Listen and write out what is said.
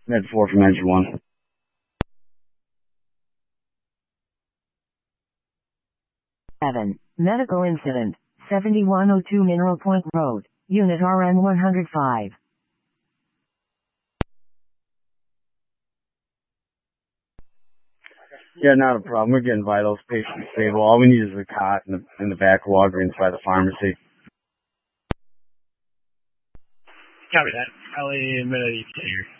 Med 4 from engine 1. Medical incident, 7102 Mineral Point Road, Unit RN 105. Yeah, not a problem. We're getting vitals. Patient stable. All we need is a cot in the back of Walgreens by the pharmacy. Copy that. LA admitted here.